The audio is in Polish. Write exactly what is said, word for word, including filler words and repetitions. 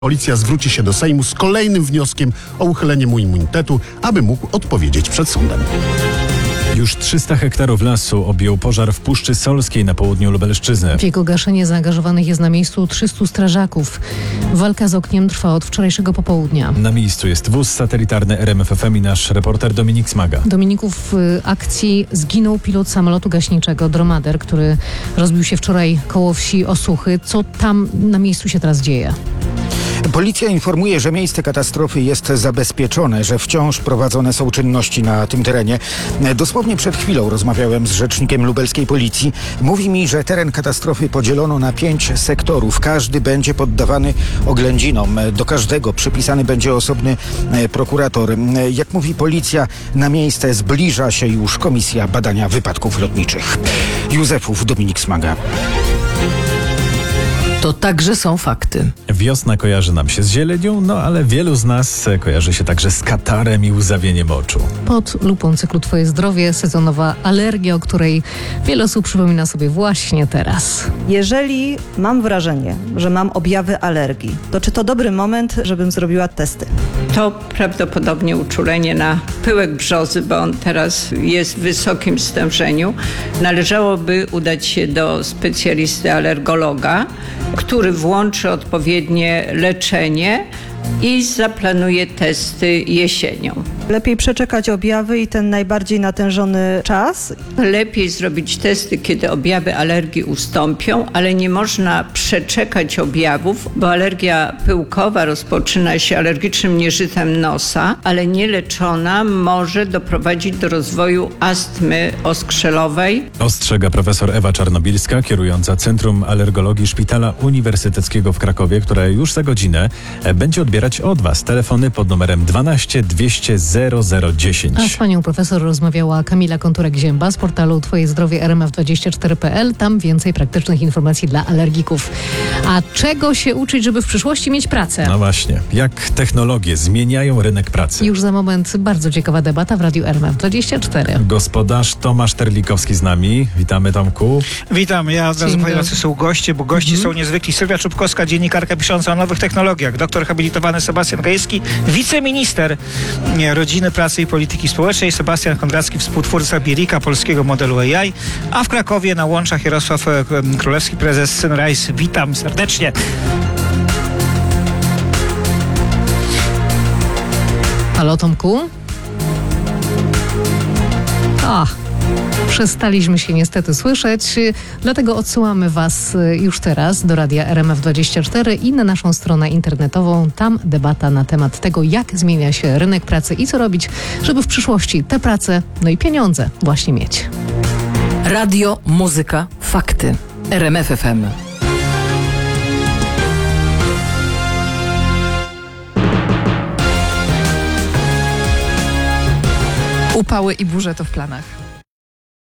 Policja zwróci się do Sejmu z kolejnym wnioskiem o uchylenie mu immunitetu, aby mógł odpowiedzieć przed sądem. Już trzysta hektarów lasu objął pożar w Puszczy Solskiej na południu Lubelszczyzny. W jego gaszenie zaangażowanych jest na miejscu trzystu strażaków. Walka z ogniem trwa od wczorajszego popołudnia. Na miejscu jest wóz satelitarny R M F F M i nasz reporter Dominik Smaga. Dominików w akcji zginął pilot samolotu gaśniczego Dromader, który rozbił się wczoraj koło wsi Osuchy. Co tam na miejscu się teraz dzieje? Policja informuje, że miejsce katastrofy jest zabezpieczone, że wciąż prowadzone są czynności na tym terenie. Dosłownie przed chwilą rozmawiałem z rzecznikiem lubelskiej policji. Mówi mi, że teren katastrofy podzielono na pięć sektorów. Każdy będzie poddawany oględzinom. Do każdego przypisany będzie osobny prokurator. Jak mówi policja, na miejsce zbliża się już Komisja Badania Wypadków Lotniczych. Józefów, Dominik Smaga. To także są fakty. Wiosna kojarzy nam się z zielenią, no ale wielu z nas kojarzy się także z katarem i łzawieniem oczu. Pod lupą cyklu Twoje zdrowie sezonowa alergia, o której wiele osób przypomina sobie właśnie teraz. Jeżeli mam wrażenie, że mam objawy alergii, to czy to dobry moment, żebym zrobiła testy? To prawdopodobnie uczulenie na pyłek brzozy, bo on teraz jest w wysokim stężeniu. Należałoby udać się do specjalisty alergologa, który włączy odpowiednie leczenie i zaplanuje testy jesienią. Lepiej przeczekać objawy i ten najbardziej natężony czas. Lepiej zrobić testy, kiedy objawy alergii ustąpią, ale nie można przeczekać objawów, bo alergia pyłkowa rozpoczyna się alergicznym nieżytem nosa, ale nieleczona może doprowadzić do rozwoju astmy oskrzelowej. Ostrzega profesor Ewa Czarnobilska, kierująca Centrum Alergologii Szpitala Uniwersyteckiego w Krakowie, które już za godzinę będzie odbierać od Was telefony pod numerem dwanaście dwieście zero zero dziesięć. A z panią profesor rozmawiała Kamila Konturek-Zięba z portalu Twoje zdrowie R M F dwadzieścia cztery kropka p l. Tam więcej praktycznych informacji dla alergików. A czego się uczyć, żeby w przyszłości mieć pracę? No właśnie. Jak technologie zmieniają rynek pracy? Już za moment bardzo ciekawa debata w Radiu R M F dwadzieścia cztery. Gospodarz Tomasz Terlikowski z nami. Witamy, Tomku. Witam. Ja od razu powiem, jacy są goście, bo gości Mhm. są niezwykli. Sylwia Czubkowska, dziennikarka pisząca o nowych technologiach. Doktor habilitowany Sebastian Gajewski, wiceminister Rodziny, Pracy i Polityki Społecznej. Sebastian Kondracki, współtwórca Birika, polskiego modelu A I. A w Krakowie na łączach Jarosław Królewski, prezes Synrise. Witam serdecznie. Halo, Tomku? A, przestaliśmy się niestety słyszeć, dlatego odsyłamy Was już teraz do Radia R M F dwadzieścia cztery i na naszą stronę internetową. Tam debata na temat tego, jak zmienia się rynek pracy i co robić, żeby w przyszłości tę pracę, no i pieniądze właśnie mieć. Radio, muzyka, fakty. R M F F M. Upały i burze to w planach.